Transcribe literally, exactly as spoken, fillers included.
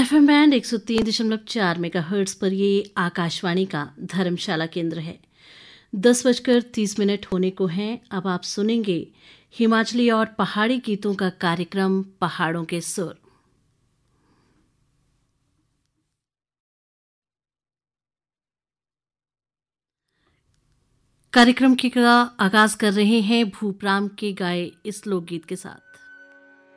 F M band एक सौ तीन दशमलव चार मेगा हर्ट्स पर ये आकाशवाणी का धर्मशाला केंद्र है। दस बजकर तीस मिनट होने को हैं। अब आप सुनेंगे हिमाचली और पहाड़ी गीतों का कार्यक्रम पहाड़ों के सुर। कार्यक्रम की का आगाज कर रहे हैं भूपराम के गाए इस लोकगीत के साथ।